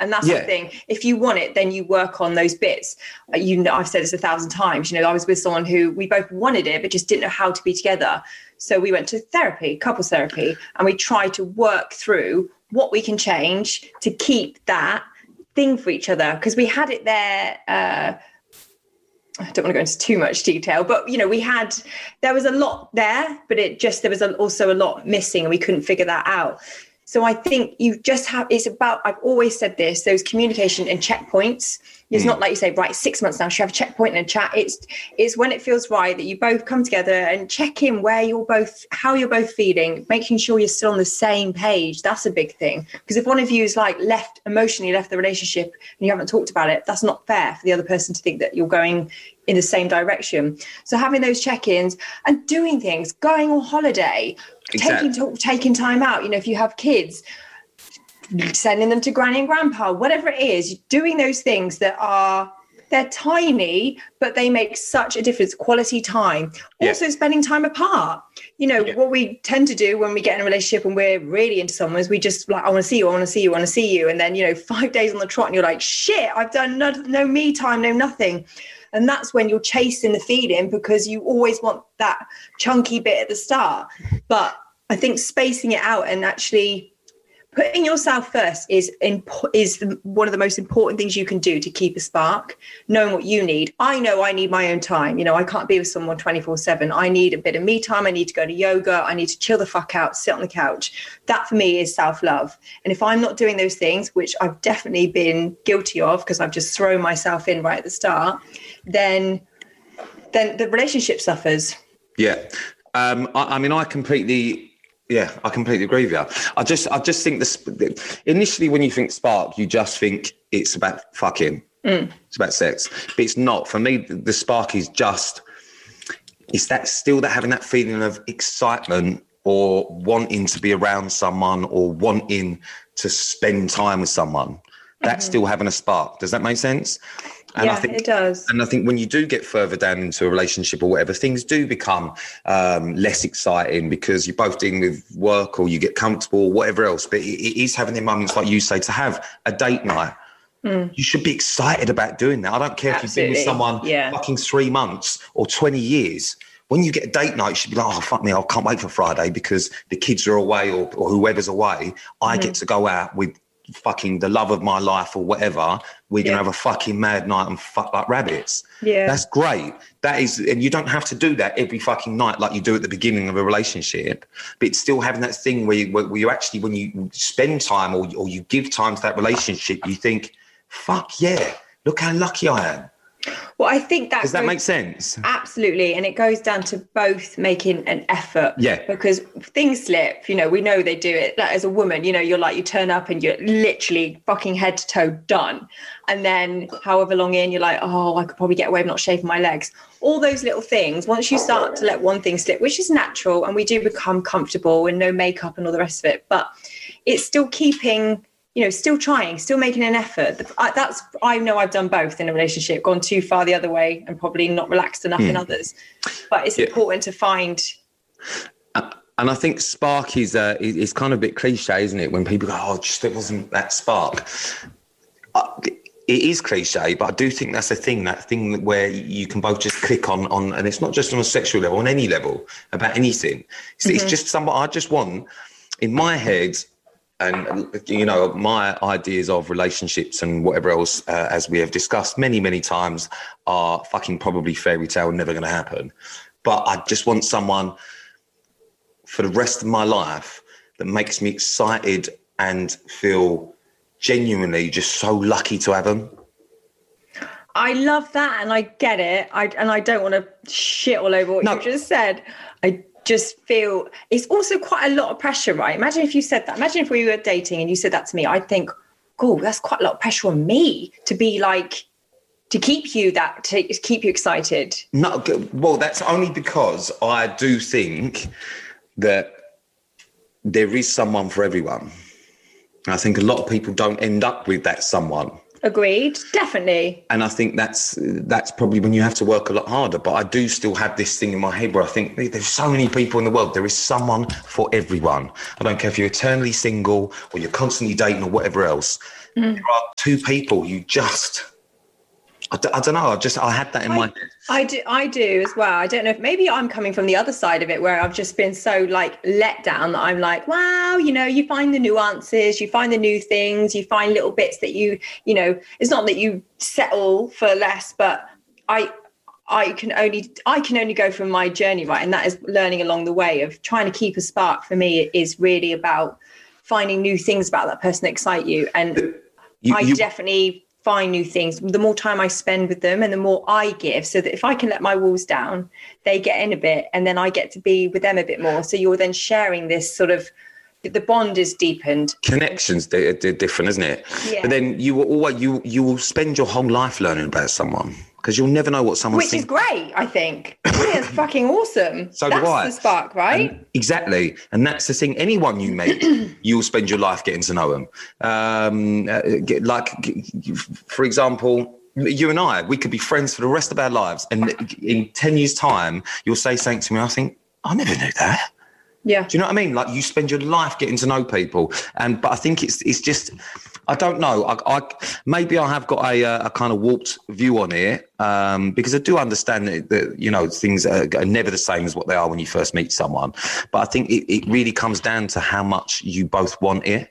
And that's the thing. If you want it, then you work on those bits. I've said this 1,000 times. I was with someone who we both wanted it, but just didn't know how to be together. So we went to therapy, couples therapy, and we tried to work through what we can change to keep that thing for each other. Because we had it there. I don't want to go into too much detail, but there was a lot there, but there was also a lot missing, and we couldn't figure that out. So I think you just I've always said this, those communication and checkpoints. It's not like you say, right, 6 months now, should have a checkpoint and a chat. It's when it feels right that you both come together and check in how you're both feeling, making sure you're still on the same page. That's a big thing. Because if one of you is emotionally left the relationship and you haven't talked about it, that's not fair for the other person to think that you're going in the same direction. So having those check-ins and doing things, going on holiday, taking time out, if you have kids, sending them to granny and grandpa, whatever it is, doing those things they're tiny, but they make such a difference. Quality time. Also spending time apart. What we tend to do when we get in a relationship and we're really into someone is we just I want to see you, I want to see you, I want to see you. And then, 5 days on the trot and you're like, shit, I've done no me time, no nothing. And that's when you're chasing the feeling, because you always want that chunky bit at the start. But I think spacing it out and actually putting yourself first is one of the most important things you can do to keep a spark, knowing what you need. I know I need my own time. I can't be with someone 24/7. I need a bit of me time. I need to go to yoga. I need to chill the fuck out, sit on the couch. That for me is self-love. And if I'm not doing those things, which I've definitely been guilty of because I've just thrown myself in right at the start, then the relationship suffers. Yeah. I completely agree with you. I just think initially when you think spark, you just think it's about fucking. It's about sex. But it's not. For me, the spark is having that feeling of excitement or wanting to be around someone or wanting to spend time with someone. That's still having a spark. Does that make sense? And I think it does. And I think when you do get further down into a relationship or whatever, things do become less exciting because you're both dealing with work or you get comfortable or whatever else. But it is having the moments, like you say, to have a date night. You should be excited about doing that. I don't care if you've been with someone fucking 3 months or 20 years. When you get a date night, you should be like, oh, fuck me, I can't wait for Friday because the kids are away or whoever's away. I get to go out with fucking the love of my life or whatever. We're going to have a fucking mad night and fuck like rabbits. Yeah. That's great. That is, and you don't have to do that every fucking night like you do at the beginning of a relationship, but it's still having that thing where you actually, when you spend time or you give time to that relationship, you think, fuck yeah, look how lucky I am. Well, I think does that make sense? Absolutely. And it goes down to both making an effort. Yeah. Because things slip, we know they do it. Like, as a woman, you're like, you turn up and you're literally fucking head to toe done. And then however long in, you're like, oh, I could probably get away with not shaving my legs. All those little things, once you start to let one thing slip, which is natural, and we do become comfortable and no makeup and all the rest of it, but it's still keeping... still trying, still making an effort. I know I've done both in a relationship, gone too far the other way and probably not relaxed enough in others. But it's important to find. And I think spark is kind of a bit cliche, isn't it? When people go, oh, just it wasn't that spark. It is cliche, but I do think that's that thing where you can both just click on, and it's not just on a sexual level, on any level, about anything. It's just something I just want in my head. And, my ideas of relationships and whatever else, as we have discussed many, many times, are fucking probably fairy tale, never going to happen. But I just want someone for the rest of my life that makes me excited and feel genuinely just so lucky to have them. I love that, and I get it. I don't want to shit all over what you just said. I just feel it's also quite a lot of pressure, right? Imagine if you said that. Imagine if we were dating and you said that to me. I'd think, oh, that's quite a lot of pressure on me to be like, to keep you excited. No, well, that's only because I do think that there is someone for everyone. I think a lot of people don't end up with that someone. Agreed, definitely. And I think that's probably when you have to work a lot harder. But I do still have this thing in my head where I think there's so many people in the world. There is someone for everyone. I don't care if you're eternally single or you're constantly dating or whatever else. there are two people you just, I don't know. I had that in my head. I do as well. I don't know if maybe I'm coming from the other side of it where I've just been so like let down that I'm like, wow, you find the nuances, you find the new things, you find little bits that it's not that you settle for less, but I can only go from my journey, right? And that is learning along the way of trying to keep a spark. For me, is really about finding new things about that person that excite you. And I definitely find new things. The more time I spend with them and the more I give, so that if I can let my walls down, they get in a bit and then I get to be with them a bit more. So you're then sharing this sort of, the bond is deepened. Connections, they're different, isn't it? Yeah. But then you will spend your whole life learning about someone, because you'll never know what someone thinks. Which is great, I think. It's fucking awesome. So do I. That's the spark, right? Exactly. And that's the thing. Anyone you meet, you'll spend your life getting to know them. For example, you and I, we could be friends for the rest of our lives. And in 10 years' time, you'll say something to me, I think, I never knew that. Yeah. Do you know what I mean? Like, you spend your life getting to know people. But I think it's just, I don't know. I maybe I have got a kind of warped view on it, because I do understand that things are never the same as what they are when you first meet someone. But I think it really comes down to how much you both want it.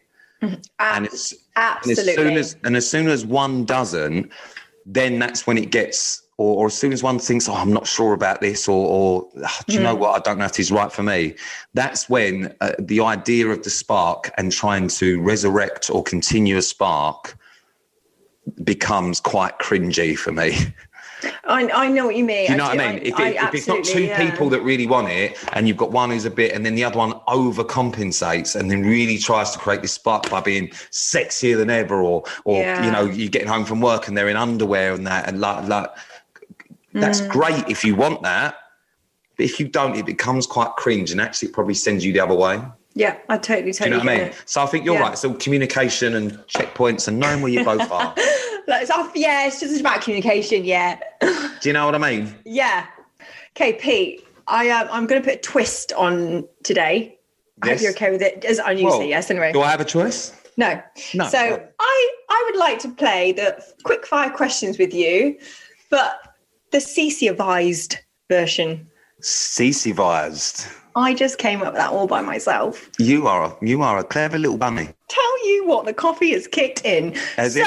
Absolutely. And as soon as one doesn't, then that's when it gets, or as soon as one thinks, I'm not sure about this, or do you know what, I don't know if this is right for me. That's when the idea of the spark and trying to resurrect or continue a spark becomes quite cringy for me. I know what you mean. Do you know what I mean? If it's not two people that really want it, and you've got one who's a bit, and then the other one overcompensates and then really tries to create this spark by being sexier than ever, or you're getting home from work and they're in underwear and that, and like that's great if you want that. But if you don't, it becomes quite cringe, and actually it probably sends you the other way. Yeah, I totally Do you know what I mean? So I think you're right. So communication and checkpoints and knowing where you both are. It's just about communication, yeah. Do you know what I mean? Yeah. Okay, Pete, I'm going to put a twist on today. Yes. I hope you're okay with it. As you say yes, anyway. Do I have a choice? No. So I would like to play the quick fire questions with you, but the CC-vised version. CC-vised. I just came up with that all by myself. You are a clever little bunny. Tell you what, the coffee has kicked in.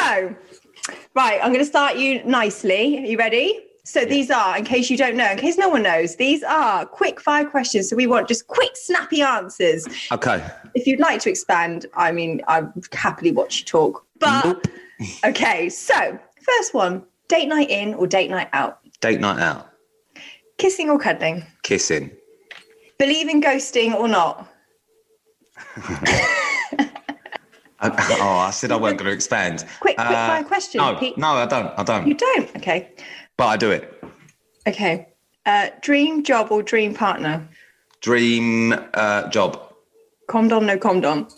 Right, I'm going to start you nicely. Are you ready? So these are, in case you don't know, in case no one knows, these are quick fire questions. So we want just quick, snappy answers. Okay. If you'd like to expand, I mean, I'd happily watch you talk. But, okay, so first one, date night in or date night out? Date night out. Kissing or cuddling? Kissing. Believe in ghosting or not? I said I weren't going to expand. Quick fire question, Pete. No, I don't. You don't? Okay. But I do it. Okay. Dream job or dream partner? Dream job. Condom, no condom?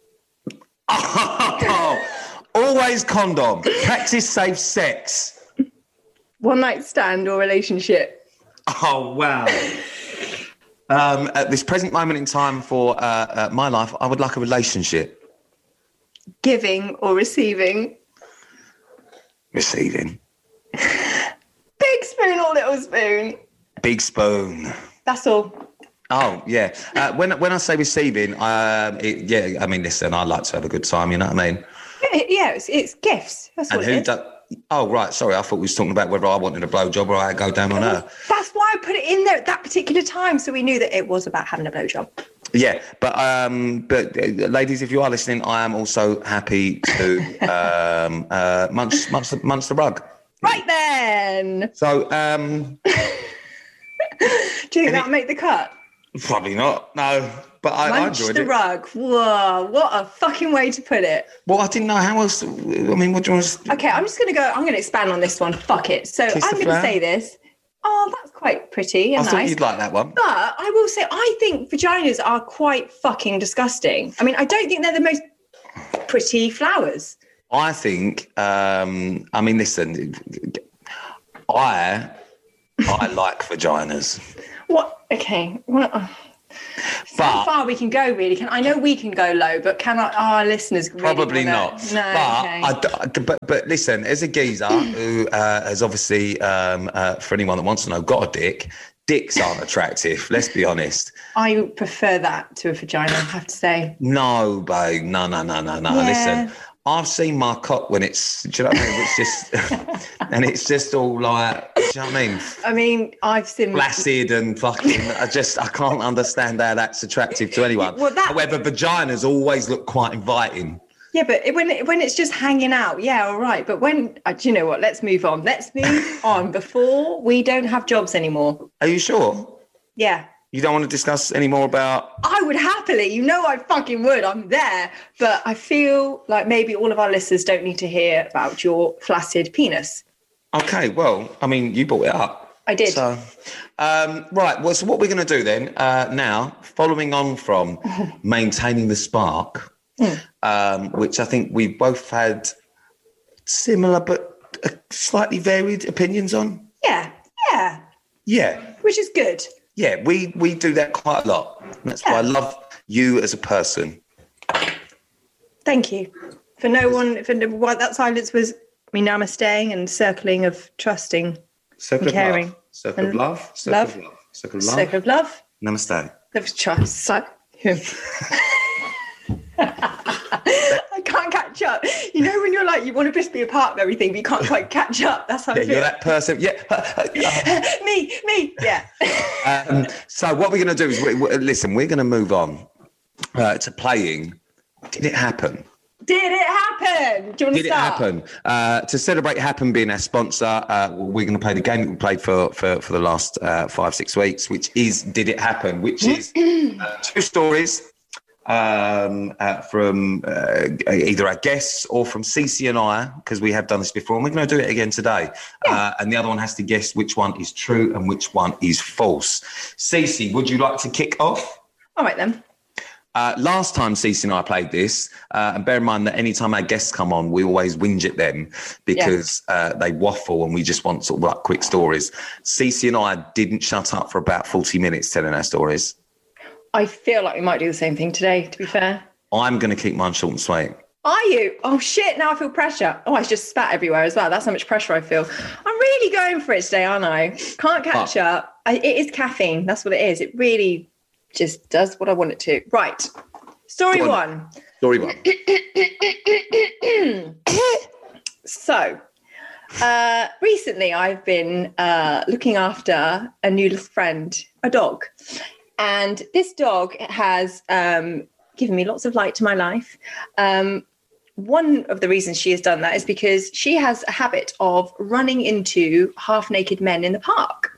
Always condom. Practice safe sex. One night stand or relationship? Oh, wow. At this present moment in time for my life, I would like a relationship. Giving or receiving? Receiving. Big spoon or little spoon? Big spoon. That's all. Oh, yeah. When I say receiving, I mean, listen, I like to have a good time, you know what I mean? Yeah, it's gifts. That's what it is. Oh, right. Sorry, I thought we was talking about whether I wanted a blowjob or I'd go down on her. That's why I put it in there at that particular time, so we knew that it was about having a blowjob. Yeah, but ladies, if you are listening, I am also happy to munch the rug. Right then. So, do you think that'll make the cut? Probably not. No, but I enjoyed it. Munch the rug. Whoa, what a fucking way to put it. Well, I didn't know how else. I mean, what do you want to? Okay, I'm going to expand on this one. Fuck it. So I'm going to say this. Oh, that's quite pretty and nice. I thought you'd like that one. But I will say, I think vaginas are quite fucking disgusting. I mean, I don't think they're the most pretty flowers. I think, I mean, listen, I like vaginas. What? Okay. Well, How far we can go, really? I know we can go low, but can our listeners really probably wanna... not? No. But listen, as a geezer who has obviously, for anyone that wants to know, got a dick. Dicks aren't attractive. Let's be honest. I prefer that to a vagina, I have to say. No, babe. No. Yeah. Listen, I've seen my cock when it's, do you know what I mean? It's just, and it's just all like, do you know what I mean? I mean, I've seen... Flaccid and fucking, I can't understand how that's attractive to anyone. Well, however, vaginas always look quite inviting. Yeah, but when it's just hanging out, yeah, all right. But when, do you know what? Let's move on. Let's move on before we don't have jobs anymore. Are you sure? Yeah. You don't want to discuss any more about... I would happily. You know I fucking would. I'm there. But I feel like maybe all of our listeners don't need to hear about your flaccid penis. Okay, well, I mean, you brought it up. I did. So, right, well, so what we're going to do then, now, following on from maintaining the spark, which I think we both had similar but slightly varied opinions on. Yeah. Which is good. Yeah, we do that quite a lot. That's why I love you as a person. Thank you. For why that silence was me namasteing and circling of trusting circle and caring. Circle of love. Circle of love. Namaste. Of trust. I can't catch up. You know when you're like, you want to just be a part of everything, but you can't quite catch up. That's how I feel. You're that person. Yeah. Me. Yeah. So what we're going to do is, listen, we're going to move on to playing Did It Happen? Did it happen? Do you want to start? Did it happen? To celebrate Happen being our sponsor, we're going to play the game that we played for the last 5-6 weeks, which is Did It Happen, which is 2 stories from either our guests or from Cece and I, because we have done this before, and we're going to do it again today. Yeah. And the other one has to guess which one is true and which one is false. Cece, would you like to kick off? All right, then. Last time Cece and I played this, and bear in mind that any time our guests come on, we always whinge at them because they waffle and we just want sort of like quick stories. Cece and I didn't shut up for about 40 minutes telling our stories. I feel like we might do the same thing today, to be fair. I'm going to keep mine short and sweet. Are you? Oh, shit, now I feel pressure. Oh, I just spat everywhere as well. That's how much pressure I feel. I'm really going for it today, aren't I? Can't catch up. It is caffeine. That's what it is. It really just does what I want it to. Right. Story one. So, recently I've been looking after a new little friend, a dog. And this dog has given me lots of light to my life. One of the reasons she has done that is because she has a habit of running into half-naked men in the park.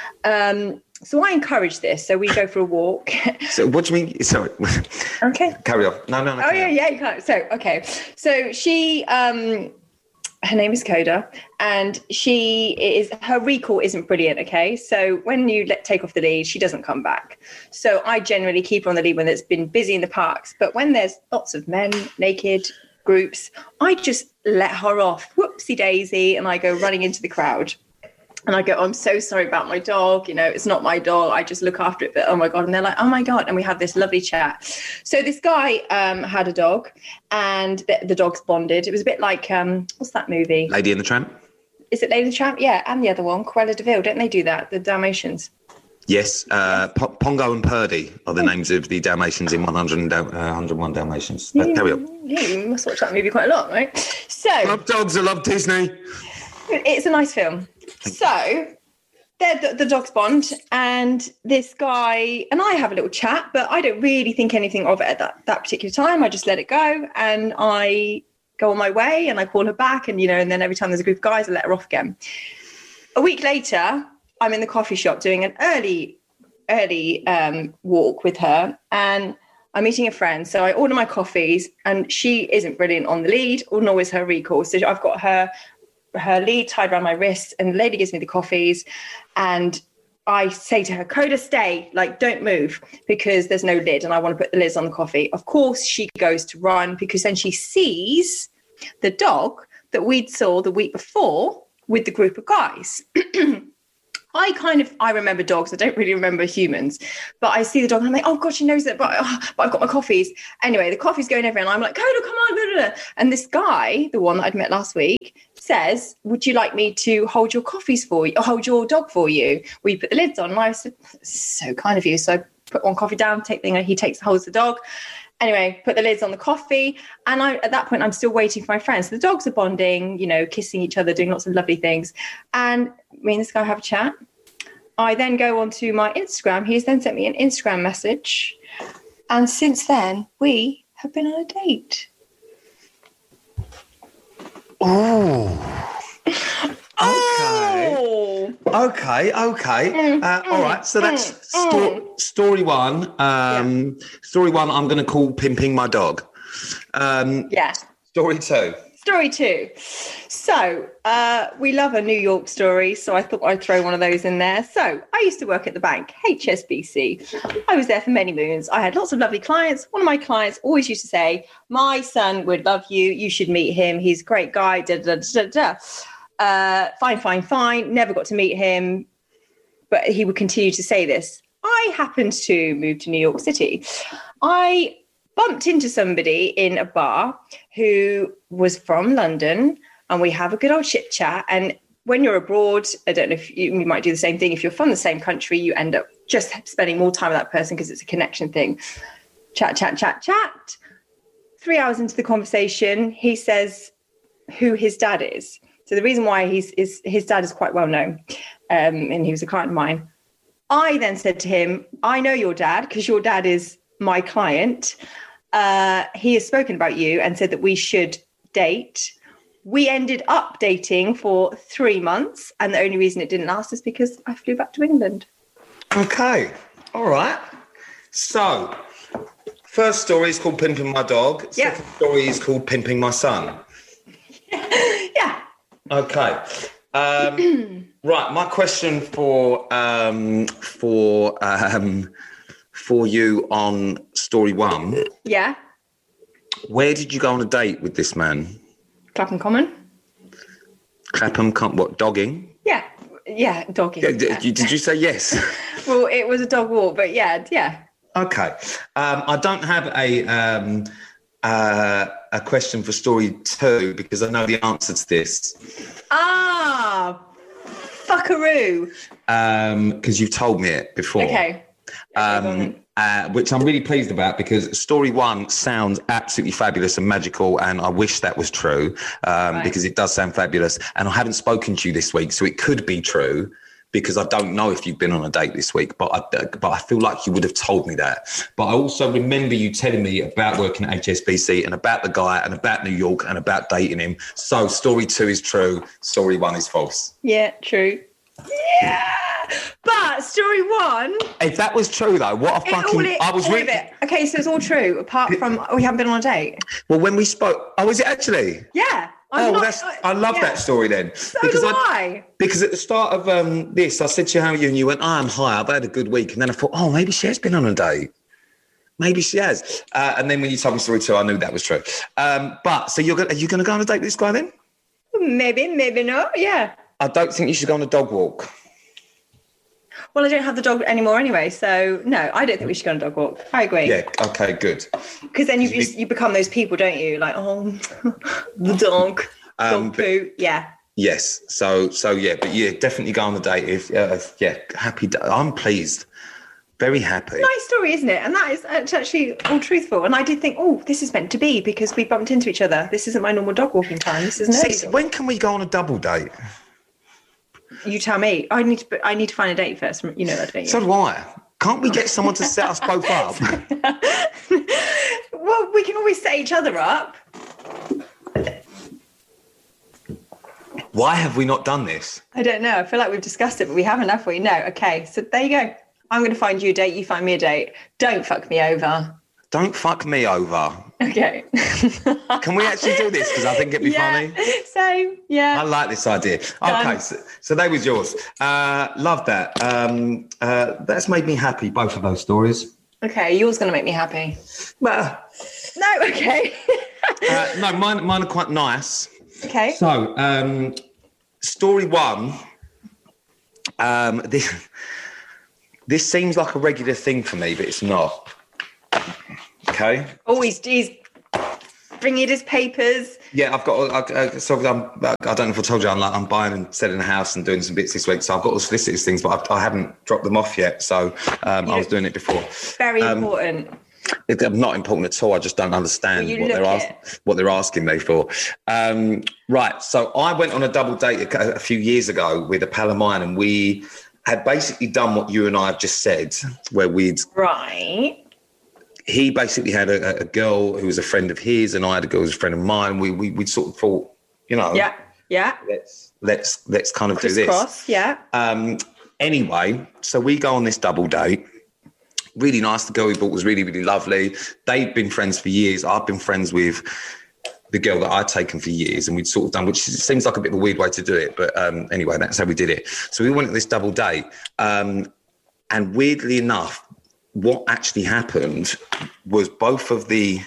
So I encourage this. So we go for a walk. So what do you mean? Sorry. Okay. Carry on. No. Oh, yeah, you can't. So, okay. So she, her name is Coda, and her recall isn't brilliant, okay? So when you take off the lead, she doesn't come back. So I generally keep her on the lead when it's been busy in the parks. But when there's lots of men, naked groups, I just let her off, whoopsie daisy, and I go running into the crowd. And I go, I'm so sorry about my dog. You know, it's not my dog. I just look after it. But oh, my God. And they're like, oh, my God. And we have this lovely chat. So this guy had a dog and the dogs bonded. It was a bit like, what's that movie? Lady and the Tramp. Is it Lady and the Tramp? Yeah. And the other one, Cruella de Vil. Don't they do that? The Dalmatians. Yes. Pongo and Purdy are the names of the Dalmatians in 101 Dalmatians. Carry on. Yeah, you must watch that movie quite a lot, right? So I love dogs. I love Disney. It's a nice film. So the dogs bond, and this guy and I have a little chat, but I don't really think anything of it at that particular time. I just let it go, and I go on my way, and I call her back, and and then every time there's a group of guys, I let her off again. A week later, I'm in the coffee shop doing an early walk with her, and I'm meeting a friend. So I order my coffees, and she isn't brilliant on the lead, or nor is her recall. So I've got her lead tied around my wrist, and the lady gives me the coffees, and I say to her, Coda, stay, like, don't move, because there's no lid and I want to put the lids on the coffee. Of course, she goes to run, because then she sees the dog that we'd saw the week before with the group of guys. I remember dogs. I don't really remember humans, but I see the dog and I'm like, oh God, she knows that, but I've got my coffees. Anyway, the coffee's going everywhere and I'm like, Coda, come on. Blah, blah, blah. And this guy, the one that I'd met last week, says, would you like me to hold your coffees for you or hold your dog for you? Will you put the lids on? And I said, so kind of you. So I put one coffee down, he holds the dog. Anyway, put the lids on the coffee. And at that point, I'm still waiting for my friends. So the dogs are bonding, kissing each other, doing lots of lovely things. And me and this guy have a chat. I then go onto my Instagram. He's then sent me an Instagram message. And since then, we have been on a date. Oh. Okay. All right. So that's story one. Story one, I'm going to call pimping my dog. Yeah. Story two. So we love a New York story. So I thought I'd throw one of those in there. So I used to work at the bank, HSBC. I was there for many moons. I had lots of lovely clients. One of my clients always used to say, my son would love you. You should meet him. He's a great guy. Fine. Never got to meet him, but he would continue to say this. I happened to move to New York City. I bumped into somebody in a bar who was from London, and we have a good old chit chat. And when you're abroad, I don't know if you might do the same thing. If you're from the same country, you end up just spending more time with that person because it's a connection thing. Chat. 3 hours into the conversation, he says who his dad is. So the reason why his dad is quite well known, and he was a client of mine. I then said to him, I know your dad because your dad is my client. He has spoken about you and said that we should date. We ended up dating for 3 months. And the only reason it didn't last is because I flew back to England. Okay. All right. So first story is called Pimping My Dog. Yeah. Second story is called Pimping My Son. Yeah. Okay. Right. My question for you on story one. Yeah. Where did you go on a date with this man? Clapham Common. What, dogging? Yeah, dogging. Yeah. Did you say yes? Well, it was a dog walk, but yeah. Okay. I don't have a question for story two because I know the answer to this. Fuckaroo. Because you've told me it before. Okay. Which I'm really pleased about because story one sounds absolutely fabulous and magical, and I wish that was true because it does sound fabulous. And I haven't spoken to you this week, so it could be true because I don't know if you've been on a date this week, but I feel like you would have told me that. But I also remember you telling me about working at HSBC and about the guy and about New York and about dating him. So story two is true, story one is false. Yeah, true. Yeah. But story one. If that was true though, what a fucking... I was really... Okay, so it's all true apart from we haven't been on a date. Well, when we spoke... Oh, was it actually? Yeah. I love that story then. So do I. Because at the start of this, I said to you, how are you? And you went, I'm high, I've had a good week. And then I thought, oh, maybe she has been on a date. Maybe she has. And then when you told me story two, I knew that was true. But so are you going to go on a date with this guy then? Maybe not, yeah. I don't think you should go on a dog walk. Well, I don't have the dog anymore anyway, so no, I don't think we should go on a dog walk. I agree. Yeah, okay, good. Because then you become those people, don't you? Like, oh, the dog poo, yeah. Yes, so yeah, but yeah, definitely go on the date. Happy. I'm pleased, very happy. Nice story, isn't it? And that is actually all truthful. And I did think, oh, this is meant to be because we bumped into each other. This isn't my normal dog walking time. This isn't. When can we go on a double date? You tell me. I need to find a date first. You know that, don't you? So do I. Can't we get someone to set us both up? Well, we can always set each other up. Why have we not done this? I don't know. I feel like we've discussed it, but we haven't, have we? No. Okay. So there you go. I'm going to find you a date. You find me a date. Don't fuck me over. Don't fuck me over. Okay. Can we actually do this? Because I think it'd be funny. So, yeah. I like this idea. Okay, so that was yours. Love that. That's made me happy, both of those stories. Okay, yours going to make me happy. Well, no, okay. no, mine are quite nice. Okay. So, story one This seems like a regular thing for me, but it's not. Okay. Always, he's bringing his papers. Yeah, I've got. I don't know if I told you, I'm buying and selling a house and doing some bits this week. So I've got all solicitors things, but I haven't dropped them off yet. So I was doing it before. Very important. I'm not important at all. I just don't understand what they're asking me for. Right. So I went on a double date a few years ago with a pal of mine, and we had basically done what you and I have just said, where Right. He basically had a girl who was a friend of his, and I had a girl who was a friend of mine. We sort of thought, Yeah. Let's kind of do this. Cross, yeah. Anyway, so we go on this double date. Really nice. The girl we bought was really, really lovely. They'd been friends for years. I've been friends with the girl that I'd taken for years, and we'd sort of done, which seems like a bit of a weird way to do it. But anyway, that's how we did it. So we went on this double date. And weirdly enough, what actually happened was both of the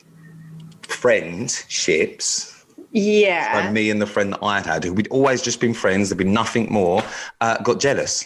friendships, so me and the friend that I had, who we'd always just been friends, there'd been nothing more, got jealous.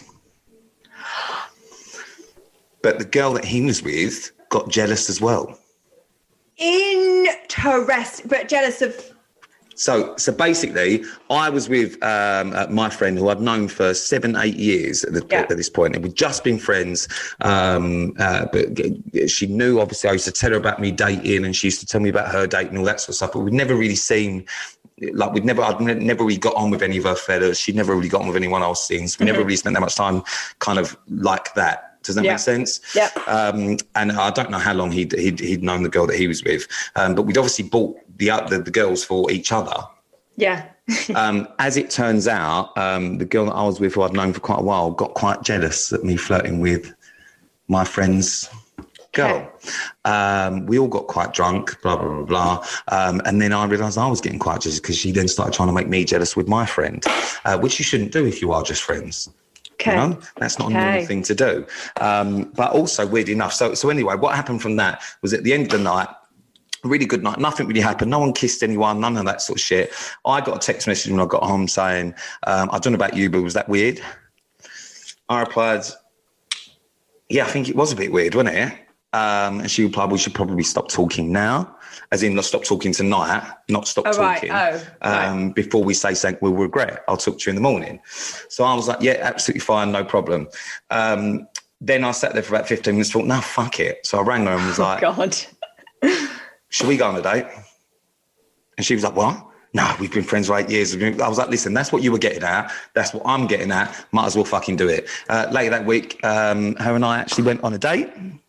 But the girl that he was with got jealous as well. Interesting, but jealous of... So basically, I was with my friend who I'd known for 7-8 years at this point, and we'd just been friends. But she knew, obviously, I used to tell her about me dating, and she used to tell me about her date and all that sort of stuff. But we'd never really seen, I'd never really got on with any of her fellas. She'd never really got on with anyone I was seeing. So we never really spent that much time kind of like that. Does that make sense? Yeah. And I don't know how long he'd known the girl that he was with, but we'd obviously bought the girls for each other. Yeah. As it turns out, the girl that I was with, who I'd known for quite a while, got quite jealous at me flirting with my friend's girl. Okay. We all got quite drunk, blah, blah, blah, blah. And then I realised I was getting quite jealous because she then started trying to make me jealous with my friend, which you shouldn't do if you are just friends. Okay. You know? That's not a normal thing to do. But also, weird enough. So anyway, what happened from that was at the end of the night, a really good night, nothing really happened. No one kissed anyone, none of that sort of shit. I got a text message when I got home saying, I don't know about you, but was that weird? I replied, yeah, I think it was a bit weird, wasn't it? And she replied, we should probably stop talking now. As in, let's stop talking tonight, not stop talking. Right. Before we say something we'll regret. I'll talk to you in the morning. So I was like, yeah, absolutely fine, no problem. Then I sat there for about 15 minutes, thought, no, fuck it. So I rang her and was like, God. Should we go on a date? And she was like, what? No, we've been friends for 8 years. I was like, listen, that's what you were getting at. That's what I'm getting at. Might as well fucking do it. Later that week, her and I actually went on a date.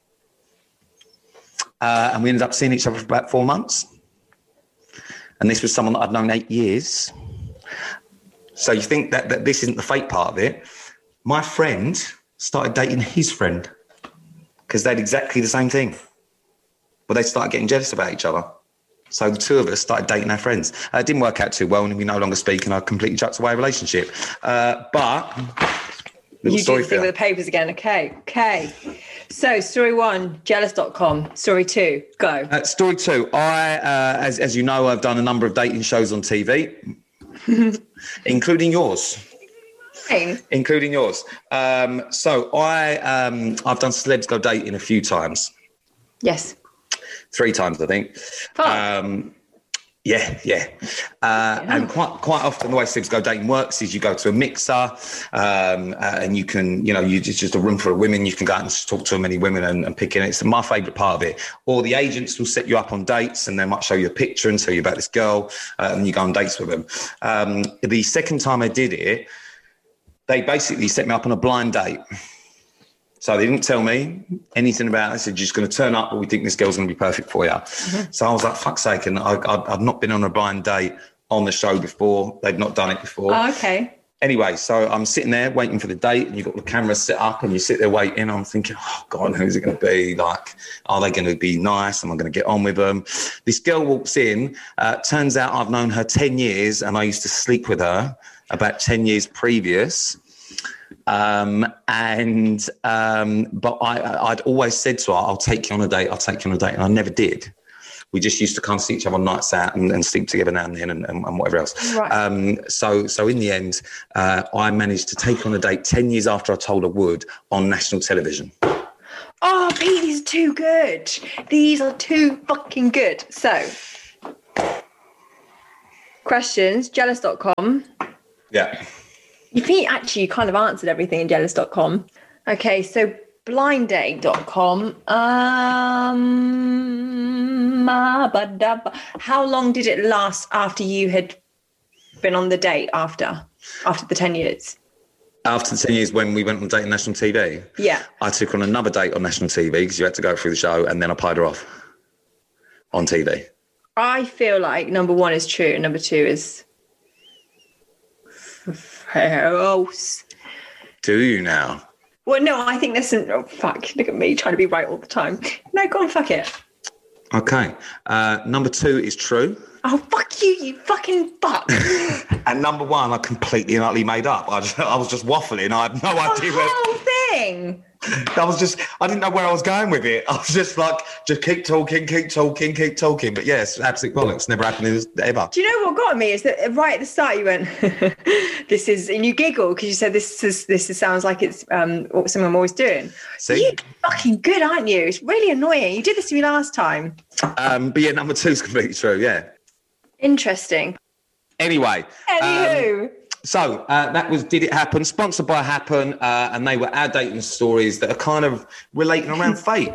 And we ended up seeing each other for about 4 months. And this was someone that I'd known 8 years. So you think that this isn't the fake part of it. My friend started dating his friend because they had exactly the same thing. But they started getting jealous about each other. So the two of us started dating our friends. It didn't work out too well, and we no longer speak, and I completely chucked away a relationship. But... You do the thing with the papers again. Okay. So story 1, jealous.com. Story 2, go. Story 2, as you know, I've done a number of dating shows on TV, including yours. Same. Including yours. So I've done Celebs Go Dating a few times. Yes. 3 times, I think. Yeah. And quite often the way Celebs Go Dating works is you go to a mixer and you can, it's just a room full of women. You can go out and talk to many women and pick in. It's my favourite part of it. Or the agents will set you up on dates and they might show you a picture and tell you about this girl and you go on dates with them. The second time I did it, they basically set me up on a blind date. So they didn't tell me anything about it. They said, you're just going to turn up, but we think this girl's going to be perfect for you. Mm-hmm. So I was like, fuck's sake. And I've not been on a blind date on the show before. They've not done it before. Oh, okay. Anyway, so I'm sitting there waiting for the date and you've got the camera set up and you sit there waiting. I'm thinking, oh, God, who's it going to be? Like, are they going to be nice? Am I going to get on with them? This girl walks in. Turns out I've known her 10 years and I used to sleep with her about 10 years previous. But I'd always said to her, I'll take you on a date. And I never did, We just used to kind of see each other on nights out and sleep together now and then and whatever else. Right. So in the end, I managed to take on a date 10 years after I told I would on national television. Oh, Pete, these are too good. These are too fucking good. So, questions, jealous.com. Yeah. You think actually you kind of answered everything in jealous.com. Okay, so blinddate.com. How long did it last after you had been on the date after the 10 years? After the 10 years when we went on a date on national TV, yeah, I took her on another date on national TV because you had to go through the show, and then I pied her off on TV. I feel like number one is true and number two is false. Do you now? Well, no, I think there's some... Oh, fuck, look at me trying to be right all the time. No, go on, fuck it. Okay. Number two is true. Oh, fuck you, you fucking fuck. And number one, I completely and utterly made up. I was just waffling. I had no idea the whole thing. I didn't know where I was going with it. I was just like, just keep talking. But yes, absolute bollocks. Never happened ever. Do you know what got me is that right at the start you went, this is, and you giggle because you said this sounds like it's what something I'm always doing. See? You're fucking good, aren't you? It's really annoying. You did this to me last time. But yeah, number two is completely true. Yeah. Interesting. Anyway. Anywho. So that was Did It Happen, sponsored by Happen, and they were our dating stories that are kind of relating around fate.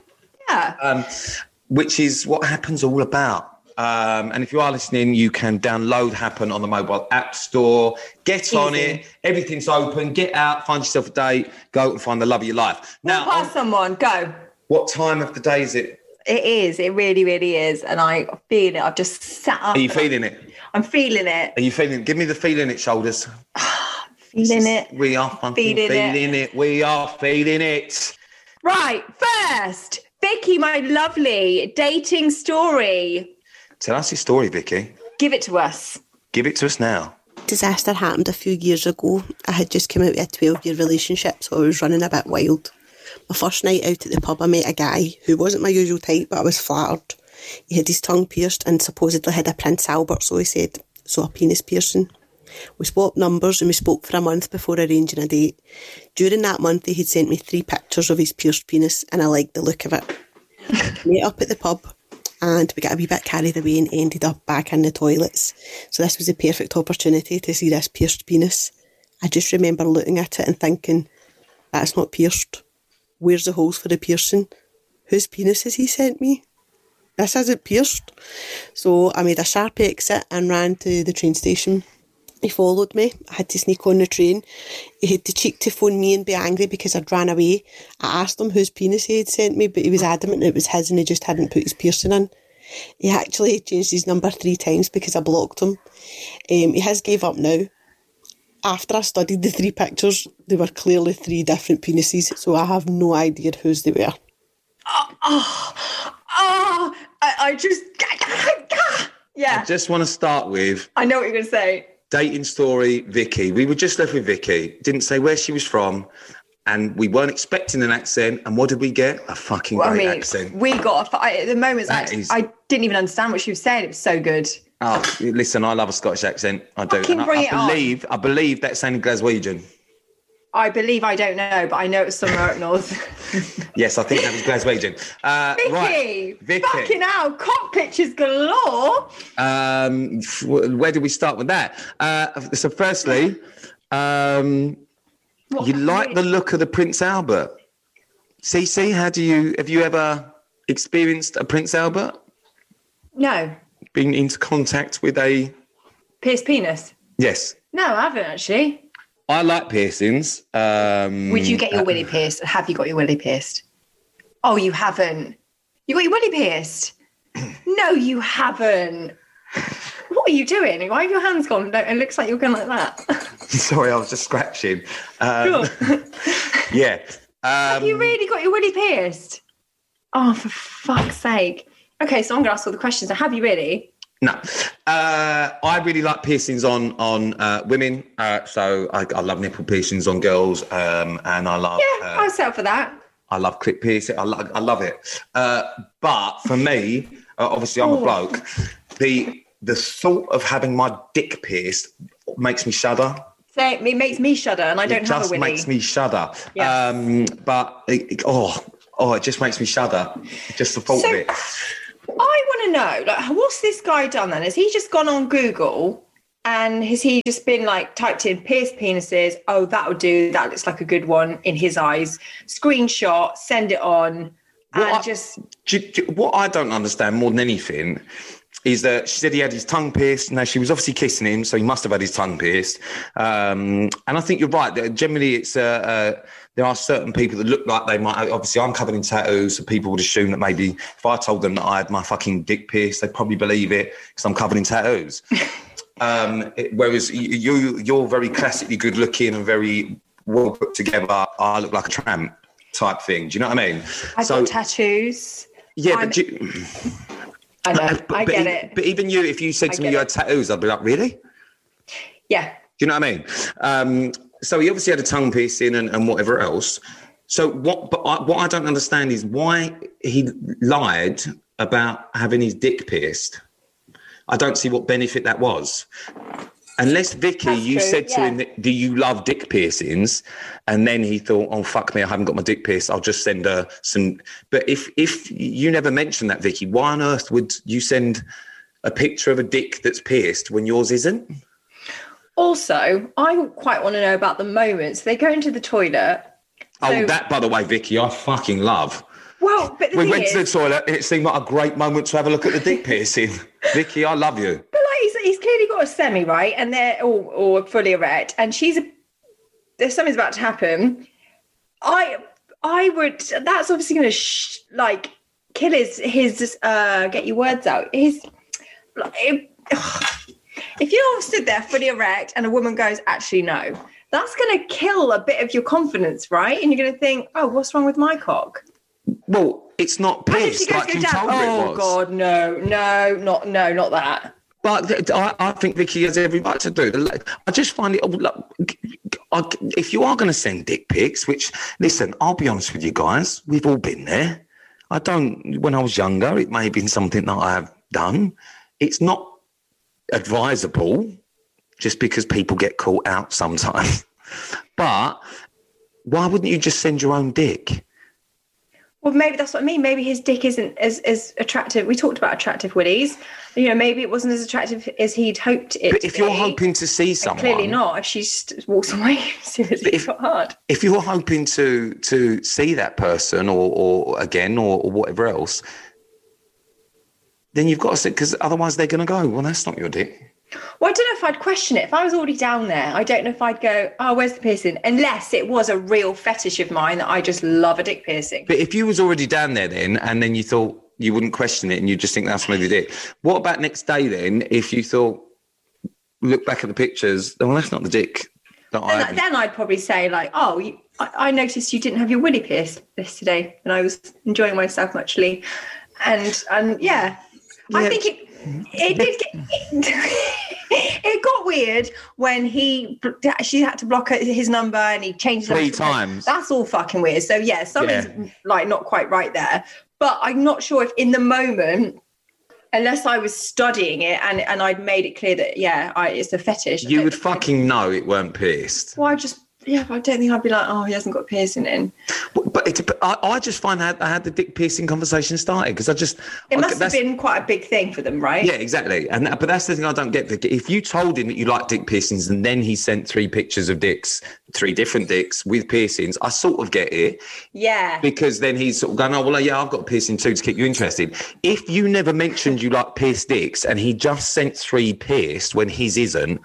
Yeah. Which is what Happen's all about. And if you are listening, you can download Happen on the mobile app store. Get Easy. on it. Everything's open. Get out, find yourself a date, go and find the love of your life. Now, pass someone, go. What time of the day is it? It is. It really, really is. And I feel it. I've just sat up. Are you feeling it? I'm feeling it. Are you feeling it? Give me the feeling it, shoulders. Feeling it. We are fucking feeling it. We are feeling it. Right. First, Vicky, my lovely dating story. Tell us your story, Vicky. Give it to us. Give it to us now. Disaster happened a few years ago. I had just come out of a 12-year relationship, so I was running a bit wild. My first night out at the pub, I met a guy who wasn't my usual type, but I was flattered. He had his tongue pierced and supposedly had a Prince Albert, so he said, so a penis piercing. We swapped numbers and we spoke for a month before arranging a date. During that month, he had sent me 3 pictures of his pierced penis and I liked the look of it. Met up at the pub and we got a wee bit carried away and ended up back in the toilets. So this was the perfect opportunity to see this pierced penis. I just remember looking at it and thinking, that's not pierced. Where's the holes for the piercing? Whose penis has he sent me? This isn't pierced. So I made a sharp exit and ran to the train station. He followed me. I had to sneak on the train. He had the cheek to phone me and be angry because I'd ran away. I asked him whose penis he had sent me, but he was adamant it was his and he just hadn't put his piercing in. He actually changed his number 3 times because I blocked him. He has gave up now. After I studied the 3 pictures, they were clearly 3 different penises, so I have no idea whose they were. I just... Yeah. I just want to start with... I know what you're going to say. Dating story, Vicky. We were just left with Vicky. Didn't say where she was from. And we weren't expecting an accent. And what did we get? A fucking great accent. We got... at the moment, I didn't even understand what she was saying. It was so good. Oh, listen, I love a Scottish accent. I do. And I believe that sounded Glaswegian. I believe, I don't know, but I know it was somewhere up north. Yes, I think that was Glaswegian. Vicky! Fucking hell, cock pictures galore! Where do we start with that? So firstly, you like the look of the Prince Albert. Cece, have you ever experienced a Prince Albert? No. Been into contact with a... pierced penis? Yes. No, I haven't actually. I like piercings. Would you get your willy pierced? Have you got your willy pierced? Oh, you haven't. You got your willy pierced? No, you haven't. What are you doing? Why have your hands gone? It looks like you're going like that. Sorry, I was just scratching. Sure. Yeah. Have you really got your willy pierced? Oh, for fuck's sake. Okay, so I'm going to ask all the questions. So have you really? No. I really like piercings on women. So I love nipple piercings on girls. And I love... Yeah, I'll settle for that. I love clip piercing. I love it. But for me, obviously I'm a bloke. The thought of having my dick pierced makes me shudder. So it makes me shudder, and I don't have a willy. It just makes me shudder. Yes. But it just makes me shudder. Just the thought of it. I want to know, like, what's this guy done then? Has he just gone on Google and has he just been like typed in pierced penises? Oh, that'll do. That looks like a good one in his eyes. Screenshot, send it on. What I don't understand more than anything is that she said he had his tongue pierced. Now, she was obviously kissing him, so he must have had his tongue pierced. And I think you're right. Generally, it's there are certain people that look like they might. Obviously, I'm covered in tattoos, so people would assume that maybe if I told them that I had my fucking dick pierced, they'd probably believe it because I'm covered in tattoos. Whereas you're very classically good looking and very well put together. I look like a tramp type thing. Do you know what I mean? I've got tattoos. Yeah, I know. I get it. But even you, if you said to me you had tattoos, I'd be like, really? Yeah. Do you know what I mean? So he obviously had a tongue piercing and whatever else. So what I don't understand is why he lied about having his dick pierced. I don't see what benefit that was. Unless, Vicky, you said to him, do you love dick piercings? And then he thought, oh, fuck me, I haven't got my dick pierced. I'll just send her some. But if you never mentioned that, Vicky, why on earth would you send a picture of a dick that's pierced when yours isn't? Also, I quite want to know about the moments they go into the toilet. That, by the way, Vicky, I fucking love. Well, but we went to the toilet. It seemed like a great moment to have a look at the dick piercing. Vicky, I love you. But like, he's clearly got a semi, right? And they're all fully erect. And there's something's about to happen. I would. That's obviously going to kill his. Get your words out. If you're stood there fully erect and a woman goes, actually no, that's going to kill a bit of your confidence, right? And you're going to think, oh, what's wrong with my cock? Well, it's not pierced like you told her it was. Oh, God, no, not that. But I think Vicky has every right to do. I just find it, if you are going to send dick pics, which, listen, I'll be honest with you guys, we've all been there. When I was younger, it may have been something that I have done. It's not advisable just because people get caught out sometimes. But why wouldn't you just send your own dick? Well, maybe that's what I mean. Maybe his dick isn't as attractive. We talked about attractive willies. You know, maybe it wasn't as attractive as he'd hoped it But if you're hoping to see someone... Clearly not, if she just walks away as soon as it got hard. If you're hoping to see that person or whatever else, then you've got to say, because otherwise they're going to go, well, that's not your dick. Well, I don't know if I'd question it. If I was already down there, I don't know if I'd go, oh, where's the piercing? Unless it was a real fetish of mine that I just love a dick piercing. But if you was already down there then, and then you thought you wouldn't question it and you just think that's what you did, what about next day then, if you thought, look back at the pictures, well, that's not the dick that then I'd probably say like, oh, I noticed you didn't have your willy pierced yesterday and I was enjoying myself muchly. And yeah, I think it did get... It got weird when she had to block his number and he changed it 3 times. That's all fucking weird. So yeah, something's like not quite right there. But I'm not sure if in the moment, unless I was studying it and I'd made it clear that it's a fetish. You would fucking know it weren't pierced. Well, I don't think I'd be like, oh, he hasn't got a piercing in. But I just find I had the dick piercing conversation started because it must have been quite a big thing for them, right? Yeah, exactly. But that's the thing I don't get. If you told him that you like dick piercings and then he sent 3 pictures of dicks, 3 different dicks with piercings, I sort of get it. Yeah. Because then he's sort of going, oh, well, yeah, I've got a piercing too to keep you interested. If you never mentioned you like pierced dicks and he just sent 3 pierced when his isn't,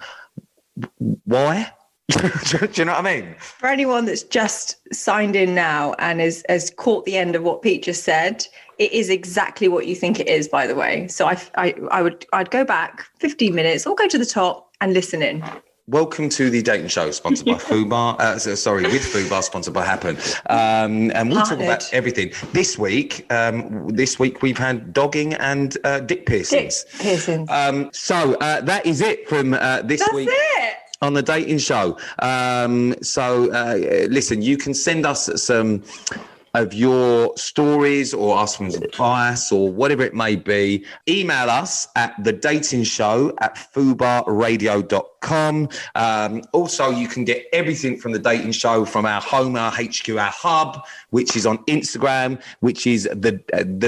why? Do you know what I mean? For anyone that's just signed in now and has caught the end of what Pete just said, it is exactly what you think it is, by the way. So I'd go back 15 minutes or go to the top and listen in. Welcome to the Dating Show, sponsored by Fubar. With Fubar, sponsored by Happen. And we'll talk about everything. This week we've had dogging and dick piercings. Dick piercings. So that is it from this week. That's it. On the Dating Show. Listen, you can send us some of your stories or ask for advice or whatever it may be, email us at thedatingshow@fubarradio.com. Also, you can get everything from The Dating Show from our home, our HQ, our hub, which is on Instagram, which is the